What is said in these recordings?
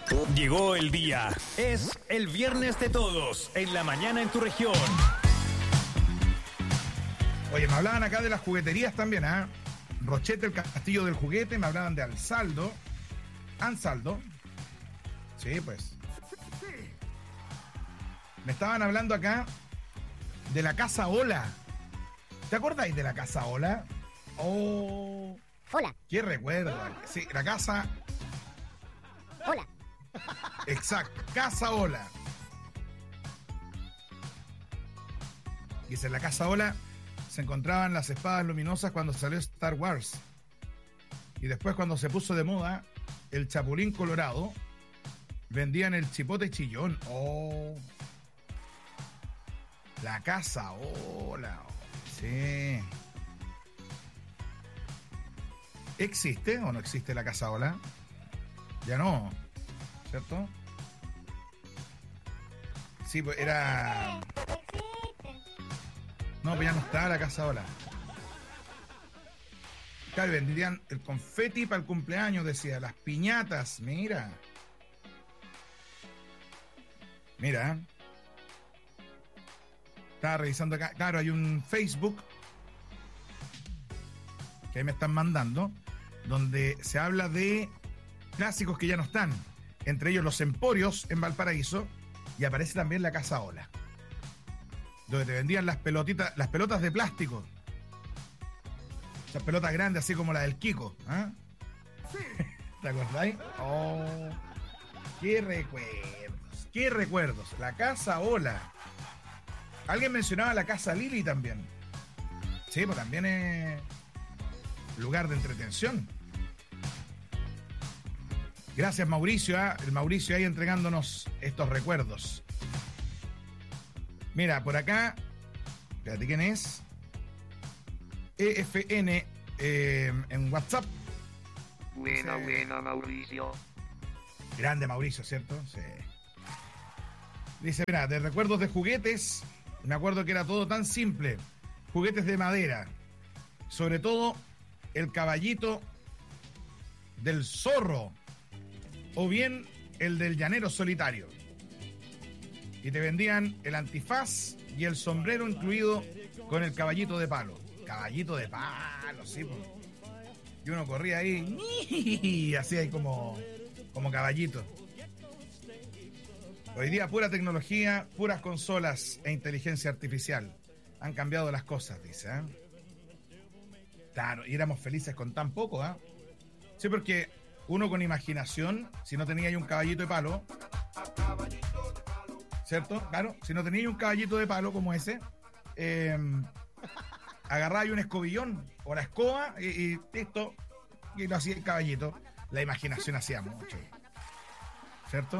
Llegó el día. Es el viernes de todos. En la mañana en tu región. Oye, me hablaban acá de las jugueterías también, ¿ah? Rochete, el castillo del juguete, me hablaban de Ansaldo. Ansaldo. Sí, pues. Me estaban hablando acá de la Casa Ola. ¿Te acordáis de la Casa Ola? Oh. Hola. ¿Qué recuerdo? Sí, la casa... Hola. Exacto, Casa Ola. Dice, en la Casa Ola se encontraban las espadas luminosas cuando salió Star Wars. Y después, cuando se puso de moda el Chapulín Colorado, vendían el Chipote Chillón. Oh. La Casa Ola. Sí. ¿Existe o no existe la Casa Ola? Ya no, ¿cierto? Sí, pues era... No, pues ya no estaba la Casa Ola. Claro, vendían el confeti para el cumpleaños, decía, las piñatas, mira. Mira. Estaba revisando acá. Claro, hay un Facebook que ahí me están mandando, donde se habla de clásicos que ya no están. Entre ellos los Emporios en Valparaíso, y aparece también la Casa Ola, donde te vendían las pelotas de plástico. Esas pelotas grandes, así como la del Kiko. ¿Eh? ¿Te acordáis? Oh, qué recuerdos, qué recuerdos. La Casa Ola. Alguien mencionaba la Casa Lili también. Sí, pues también es lugar de entretención. Gracias, Mauricio, el Mauricio ahí entregándonos estos recuerdos. Mira, por acá, espérate, ¿quién es? EFN en WhatsApp. Buena, Mauricio. Grande Mauricio, ¿cierto? Sí. Dice, mira, de recuerdos de juguetes, me acuerdo que era todo tan simple. Juguetes de madera. Sobre todo el caballito del zorro. O bien el del llanero solitario. Y te vendían el antifaz y el sombrero incluido con el caballito de palo. Caballito de palo, sí, pues. Y uno corría ahí y así ahí como caballito. Hoy día pura tecnología, puras consolas e inteligencia artificial. Han cambiado las cosas, dice, ¿eh? Claro, y éramos felices con tan poco, ¿eh? Sí, porque uno con imaginación, si no tenía ahí un caballito de palo, ¿cierto? Claro, si no tenía ahí un caballito de palo como ese, agarraba ahí un escobillón o la escoba y listo, y lo hacía el caballito. La imaginación hacía mucho, ¿cierto?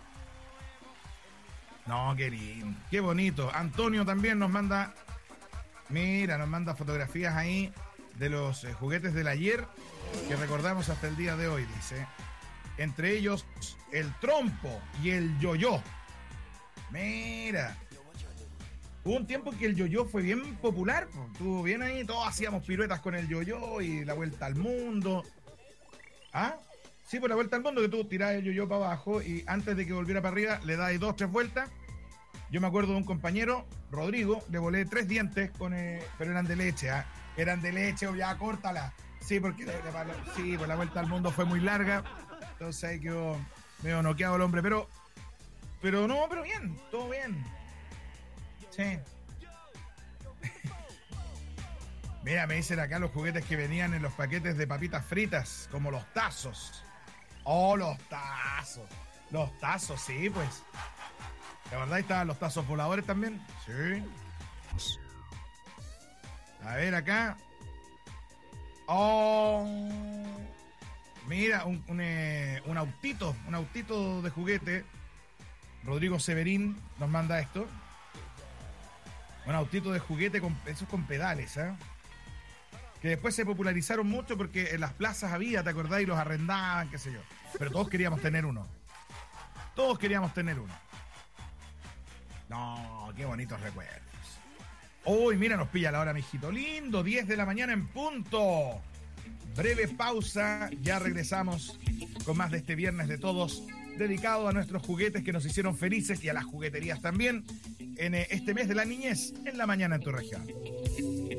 No, qué lindo, qué bonito. Antonio también nos manda, mira, nos manda fotografías ahí de los juguetes del ayer que recordamos hasta el día de hoy, dice. Entre ellos, el trompo y el yoyo. Mira. Hubo un tiempo que el yoyo fue bien popular, pues. Estuvo bien ahí, todos hacíamos piruetas con el yoyo y la vuelta al mundo. ¿Ah? Sí, por la vuelta al mundo, que tú tirás el yoyo para abajo y antes de que volviera para arriba le das 2 o 3 vueltas. Yo me acuerdo de un compañero, Rodrigo, le volé 3 dientes pero eran de leche, ¿ah? Eran de leche, o ya córtala. Sí, porque sí, pues la vuelta al mundo fue muy larga. Entonces ahí quedó medio noqueado el hombre, pero bien, todo bien. Sí. Mira, me dicen acá los juguetes que venían en los paquetes de papitas fritas, como los tazos. Oh, los tazos. Los tazos, sí, pues. ¿De verdad estaban los tazos voladores también? Sí. A ver acá. Oh. Mira, un autito de juguete. Rodrigo Severín nos manda esto. Un autito de juguete esos con pedales, ¿eh? Que después se popularizaron mucho porque en las plazas había, ¿te acordás? Y los arrendaban, qué sé yo. Pero todos queríamos tener uno. Todos queríamos tener uno. No, qué bonitos recuerdos. Uy, mira, nos pilla la hora, mijito lindo. 10 de la mañana en punto. breve pausa. Ya regresamos con más de este Viernes de Todos, dedicado a nuestros juguetes que nos hicieron felices y a las jugueterías también en este mes de la niñez en la mañana en tu región.